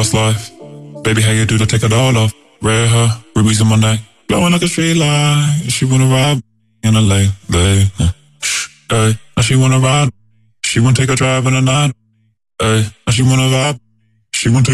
What's life? Baby, how you do to take it all off? Red hair, rubies in my neck, glowing like a street light. She wanna ride in a late, hey. Now she wanna ride. She wanna take a drive in the night. Hey, now she wanna vibe. She wanna take